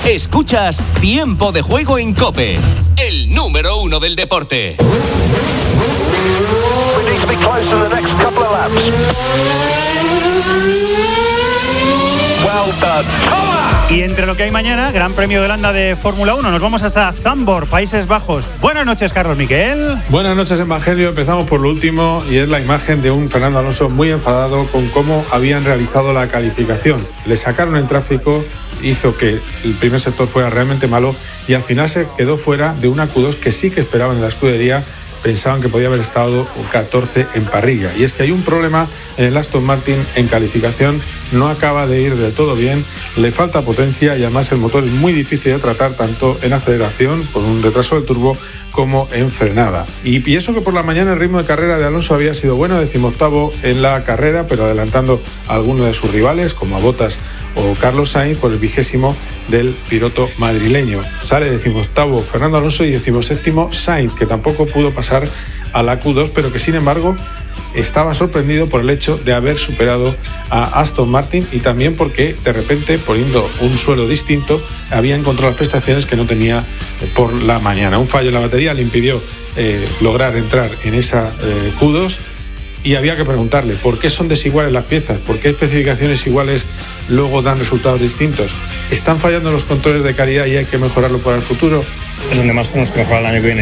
Escuchas Tiempo de Juego en COPE, el número 1 del deporte. Y entre lo que hay mañana, Gran Premio de Holanda de Fórmula 1, nos vamos hasta Zandvoort, Países Bajos. Buenas noches, Carlos Miquel. Buenas noches, Evangelio. Empezamos por lo último y es la imagen de un Fernando Alonso muy enfadado con cómo habían realizado la calificación. Le sacaron en tráfico, hizo que el primer sector fuera realmente malo y al final se quedó fuera de una Q2 que sí que esperaban en la escudería. Pensaban que podía haber estado 14 en parrilla. Y es que hay un problema en el Aston Martin en calificación, no acaba de ir del todo bien, le falta potencia y además el motor es muy difícil de tratar tanto en aceleración, por un retraso del turbo, como en frenada. Y eso que por la mañana el ritmo de carrera de Alonso había sido bueno, 18º en la carrera, pero adelantando a algunos de sus rivales, como a Bottas o Carlos Sainz, por el 20º del piloto madrileño. Sale 18º Fernando Alonso y 17º Sainz, que tampoco pudo pasar a la Q2, pero que sin embargo estaba sorprendido por el hecho de haber superado a Aston Martin y también porque de repente, poniendo un suelo distinto, había encontrado las prestaciones que no tenía por la mañana. Un fallo en la batería le impidió lograr entrar en esa Q2. Y había que preguntarle, ¿por qué son desiguales las piezas? ¿Por qué especificaciones iguales luego dan resultados distintos? ¿Están fallando los controles de calidad y hay que mejorarlo para el futuro? Es donde más tenemos que mejorar el año que viene.